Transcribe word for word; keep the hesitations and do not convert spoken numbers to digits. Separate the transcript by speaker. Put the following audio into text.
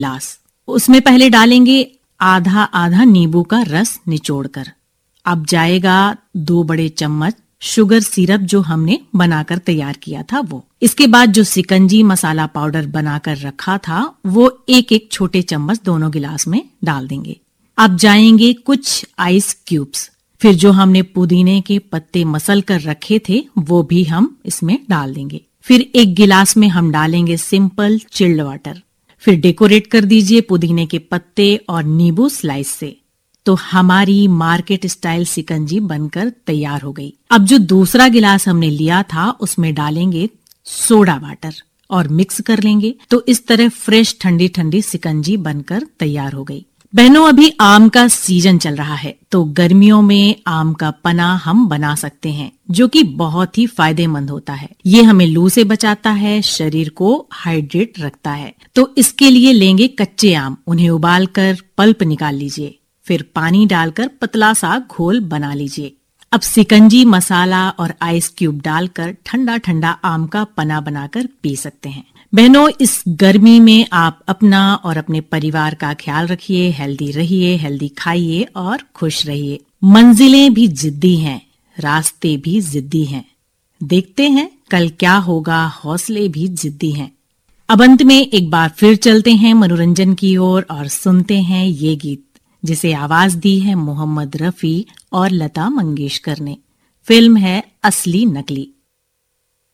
Speaker 1: गिलास, उसमें पहले डालेंगे आधा आधा नींबू का रस निचोड़कर। अब जाएगा दो बड़े चम्मच शुगर सिरप जो हमने बनाकर तैयार किया था वो। इसके बाद जो सिकंजी मसाला पाउडर बनाकर रखा था वो एक एक छोटे चम्मच दोनों गिलास में डाल देंगे। अब जाएंगे कुछ आइस क्यूब्स, फिर जो हमने पुदीने के पत्ते मसल कर रखे थे वो भी हम इसमें डाल देंगे। फिर एक गिलास में हम डालेंगे सिंपल चिल्ड वाटर। फिर डेकोरेट कर दीजिए पुदीने के पत्ते और नींबू स्लाइस से। तो हमारी मार्केट स्टाइल सिकंजी बनकर तैयार हो गई। अब जो दूसरा गिलास हमने लिया था उसमें डालेंगे सोडा वाटर और मिक्स कर लेंगे। तो इस तरह फ्रेश ठंडी ठंडी सिकंजी बनकर तैयार हो गई। बहनों, अभी आम का सीजन चल रहा है तो गर्मियों में आम का पना हम बना सकते हैं जो कि बहुत ही फायदेमंद होता है। ये हमें लू से बचाता है, शरीर को हाइड्रेट रखता है। तो इसके लिए लेंगे कच्चे आम, उन्हें उबालकर पल्प निकाल लीजिए, फिर पानी डालकर पतला सा घोल बना लीजिए। अब सिकंजी मसाला और आइस क्यूब डालकर ठंडा ठंडा आम का पना बनाकर पी सकते हैं। बहनों, इस गर्मी में आप अपना और अपने परिवार का ख्याल रखिए, हेल्दी रहिए, हेल्दी खाइए और खुश रहिए। मंजिलें भी जिद्दी हैं, रास्ते भी जिद्दी हैं। देखते हैं कल क्या होगा, हौसले भी जिद्दी हैं। अब अंत में एक बार फिर चलते हैं मनोरंजन की ओर और, और सुनते हैं ये गीत जिसे आवाज दी है मोहम्मद रफी और लता मंगेशकर ने। फिल्म है असली नकली।